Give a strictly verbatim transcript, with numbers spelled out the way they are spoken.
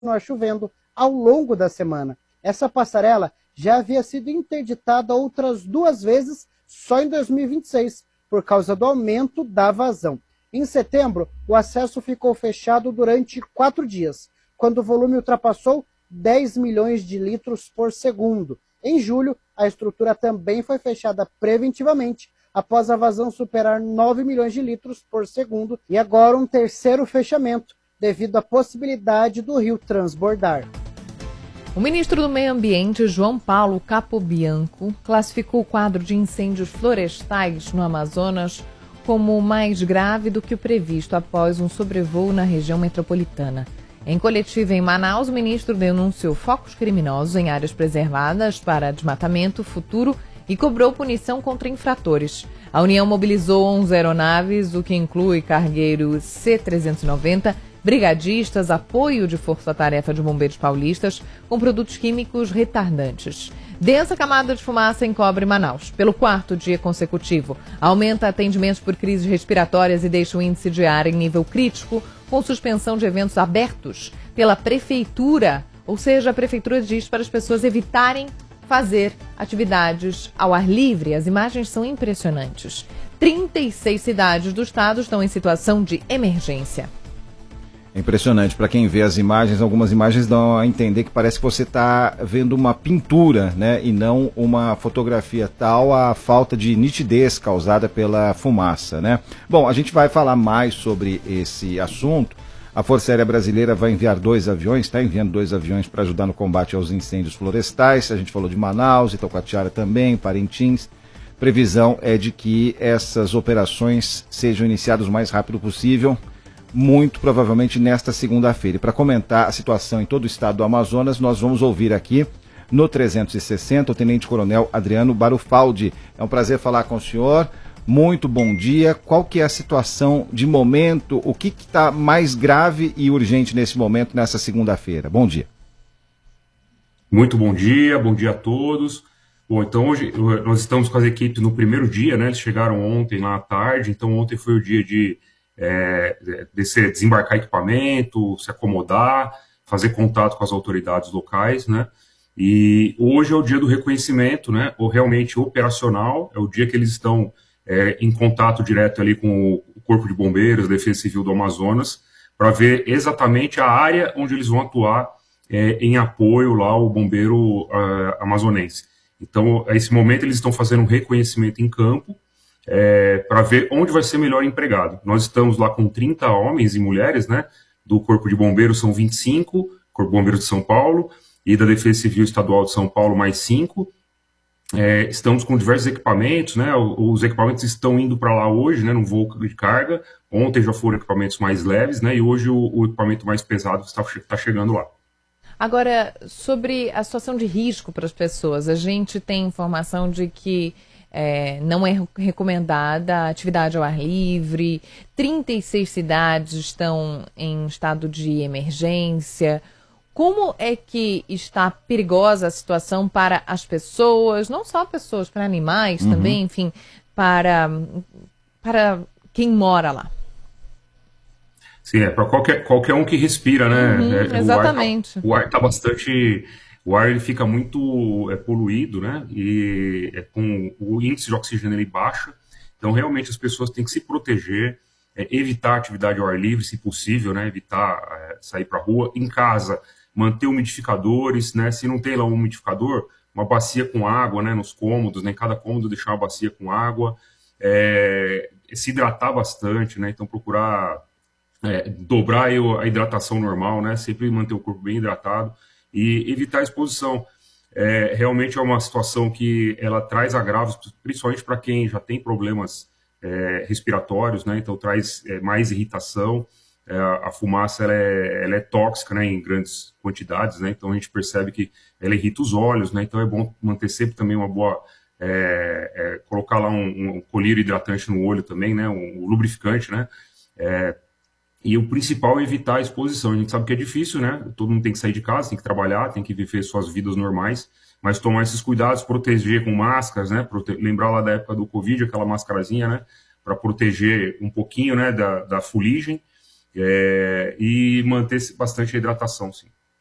continuar chovendo ao longo da semana. Essa passarela já havia sido interditada outras duas vezes só em dois mil e vinte e seis, por causa do aumento da vazão. Em setembro, o acesso ficou fechado durante quatro dias, quando o volume ultrapassou dez milhões de litros por segundo. Em julho, a estrutura também foi fechada preventivamente, após a vazão superar nove milhões de litros por segundo, e agora um terceiro fechamento, devido à possibilidade do rio transbordar. O ministro do Meio Ambiente, João Paulo Capobianco, classificou o quadro de incêndios florestais no Amazonas como mais grave do que o previsto após um sobrevoo na região metropolitana. Em coletiva em Manaus, o ministro denunciou focos criminosos em áreas preservadas para desmatamento futuro e cobrou punição contra infratores. A União mobilizou onze aeronaves, o que inclui cargueiros C trezentos e noventa, brigadistas, apoio de força-tarefa de bombeiros paulistas com produtos químicos retardantes. Densa camada de fumaça encobre Manaus. Pelo quarto dia consecutivo, aumenta atendimentos por crises respiratórias e deixa o índice de ar em nível crítico, com suspensão de eventos abertos pela prefeitura. Ou seja, a prefeitura diz para as pessoas evitarem fazer atividades ao ar livre. As imagens são impressionantes. trinta e seis cidades do estado estão em situação de emergência. É impressionante, para quem vê as imagens, algumas imagens dão a entender que parece que você está vendo uma pintura, né, e não uma fotografia, tal a falta de nitidez causada pela fumaça, né? Bom, a gente vai falar mais sobre esse assunto. A Força Aérea Brasileira vai enviar dois aviões, está enviando dois aviões para ajudar no combate aos incêndios florestais. A gente falou de Manaus, Itacoatiara também, Parintins. Previsão é de que essas operações sejam iniciadas o mais rápido possível, muito provavelmente nesta segunda-feira. E para comentar a situação em todo o estado do Amazonas, nós vamos ouvir aqui no trezentos e sessenta o Tenente-Coronel Adriano Barufaldi. É um prazer falar com o senhor. Muito bom dia. Qual que é a situação de momento? O que está mais grave e urgente nesse momento, nessa segunda-feira? Bom dia. Muito bom dia, bom dia a todos. Bom, então hoje nós estamos com as equipes no primeiro dia, né? Eles chegaram ontem lá à tarde, então ontem foi o dia de É, descer, desembarcar equipamento, se acomodar, fazer contato com as autoridades locais, né? E hoje é o dia do reconhecimento, né? Ou realmente operacional, é o dia que eles estão é, em contato direto ali com o Corpo de Bombeiros, Defesa Civil do Amazonas, para ver exatamente a área onde eles vão atuar é, em apoio lá ao bombeiro uh, amazonense. Então, a esse momento eles estão fazendo um reconhecimento em campo, É, para ver onde vai ser melhor empregado. Nós estamos lá com trinta homens e mulheres, né, do Corpo de Bombeiros são vinte e cinco, Corpo de Bombeiros de São Paulo, e da Defesa Civil Estadual de São Paulo mais cinco. É, estamos com diversos equipamentos, né, os equipamentos estão indo para lá hoje, né, num voo de carga. Ontem já foram equipamentos mais leves, né, e hoje o, o equipamento mais pesado está, está chegando lá. Agora, sobre a situação de risco para as pessoas, a gente tem informação de que É, não é recomendada a atividade ao ar livre, trinta e seis cidades estão em estado de emergência. Como é que está perigosa a situação para as pessoas, não só pessoas, para animais uhum. também, enfim, para, para quem mora lá? Sim, é para qualquer, qualquer um que respira, né? Uhum, é, exatamente. O ar está bastante... O ar ele fica muito é, poluído, né? E é, com o índice de oxigênio ele baixa. Então, realmente, as pessoas têm que se proteger, é, evitar atividade ao ar livre, se possível, né? Evitar é, sair para a rua. Em casa, manter umidificadores, né? Se não tem lá um umidificador, uma bacia com água, né? Nos cômodos, né? Em cada cômodo deixar uma bacia com água. É, se hidratar bastante, né? Então, procurar é, dobrar a hidratação normal, né? Sempre manter o corpo bem hidratado. E evitar a exposição. É, realmente é uma situação que ela traz agravos, principalmente para quem já tem problemas é, respiratórios, né? Então traz é, mais irritação. É, a fumaça ela é, ela é tóxica, né? Em grandes quantidades, né? Então a gente percebe que ela irrita os olhos, né? Então é bom manter sempre também uma boa... É, é, colocar lá um, um colírio hidratante no olho também, né? Um, um lubrificante, né? É, E o principal é evitar a exposição. A gente sabe que é difícil, né? Todo mundo tem que sair de casa, tem que trabalhar, tem que viver suas vidas normais, mas tomar esses cuidados, proteger com máscaras, né? Prote... Lembrar lá da época do Covid, aquela mascarazinha, né? Para proteger um pouquinho, né? Da, da fuligem é... e manter bastante a hidratação, sim.